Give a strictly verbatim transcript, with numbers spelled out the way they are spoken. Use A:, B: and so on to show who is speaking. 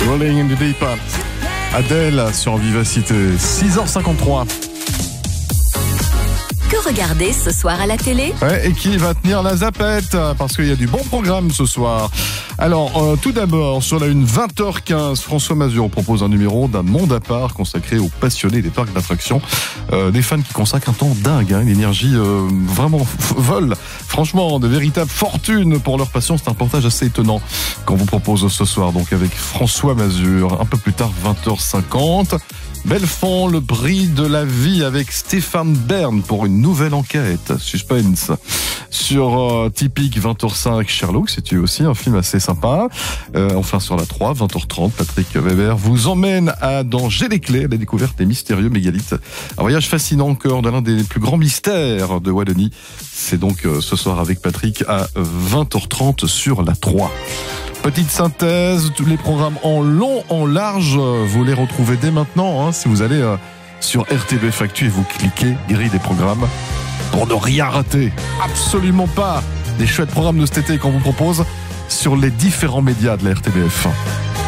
A: Rolling in the Deep. Adèle sur Vivacité, six heures cinquante-trois.
B: Que regarder ce soir à la télé ?
A: Ouais, et qui va tenir la zapette, parce qu'il y a du bon programme ce soir. Alors, euh, tout d'abord, sur la une vingt heures quinze, François Mazur propose un numéro d'un monde à part consacré aux passionnés des parcs d'attractions. Euh, des fans qui consacrent un temps dingue, hein, une énergie euh, vraiment vol. Franchement, de véritables fortunes pour leur passion. C'est un reportage assez étonnant qu'on vous propose ce soir, donc avec François Mazur. Un peu plus tard, vingt heures cinquante. Belfond, le bris de la vie avec Stéphane Bern pour une nouvelle enquête. Suspense. Sur euh, Typique, vingt heures cinq, Sherlock, c'est aussi un film assez sympa. Euh, enfin, sur la trois, vingt heures trente, Patrick Weber vous emmène à dans J'ai les clés, à la découverte des mystérieux mégalithes. Un voyage fascinant encore de l'un des plus grands mystères de Wallonie. C'est donc euh, ce soir avec Patrick à vingt heures trente sur la trois. Petite synthèse, tous les programmes en long, en large, vous les retrouvez dès maintenant, hein, si vous allez euh, sur R T B F Actu et vous cliquez grille des programmes pour ne rien rater. Absolument pas. Des chouettes programmes de cet été qu'on vous propose sur les différents médias de la R T B F.